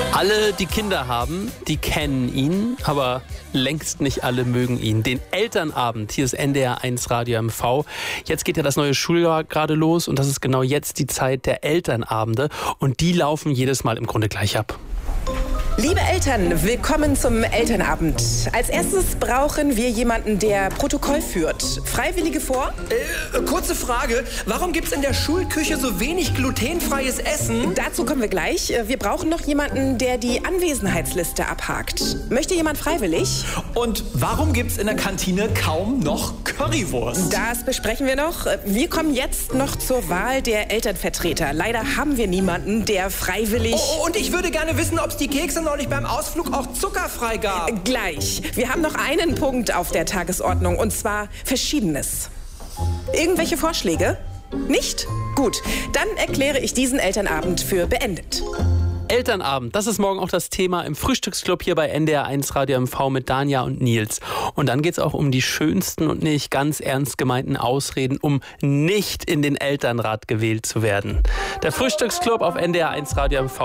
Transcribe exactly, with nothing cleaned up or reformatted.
Alle, die Kinder haben, die kennen ihn, aber längst nicht alle mögen ihn. Den Elternabend, hier ist N D R eins Radio M V. Jetzt geht ja das neue Schuljahr gerade los und das ist genau jetzt die Zeit der Elternabende und die laufen jedes Mal im Grunde gleich ab. Liebe Eltern, willkommen zum Elternabend. Als erstes brauchen wir jemanden, der Protokoll führt. Freiwillige vor? Äh, kurze Frage. Warum gibt's in der Schulküche so wenig glutenfreies Essen? Dazu kommen wir gleich. Wir brauchen noch jemanden, der die Anwesenheitsliste abhakt. Möchte jemand freiwillig? Und warum gibt's in der Kantine kaum noch Currywurst? Das besprechen wir noch. Wir kommen jetzt noch zur Wahl der Elternvertreter. Leider haben wir niemanden, der freiwillig... Oh, und ich würde gerne wissen, ob es die Kekse neulich beim Ausflug auch zuckerfrei gab. Gleich. Wir haben noch einen Punkt auf der Tagesordnung, und zwar Verschiedenes. Irgendwelche Vorschläge? Nicht? Gut, dann erkläre ich diesen Elternabend für beendet. Elternabend, das ist morgen auch das Thema im Frühstücksclub hier bei N D R eins Radio M V mit Danja und Nils. Und dann geht es auch um die schönsten und nicht ganz ernst gemeinten Ausreden, um nicht in den Elternrat gewählt zu werden. Der Frühstücksclub auf N D R eins Radio M V.